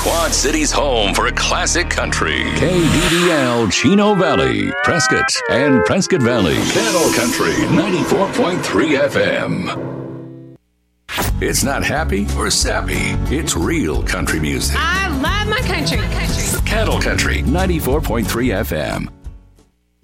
Quad City's home for classic country. KDDL Chino Valley, Prescott, and Prescott Valley. Cattle Country 94.3 FM. It's not happy or sappy. It's real country music. I love my country. Cattle Country 94.3 FM.